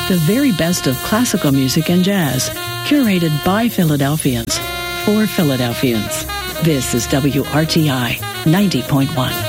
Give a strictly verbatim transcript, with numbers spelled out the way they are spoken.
The very best of classical music and jazz, curated by Philadelphians, for Philadelphians. This is W R T I ninety point one.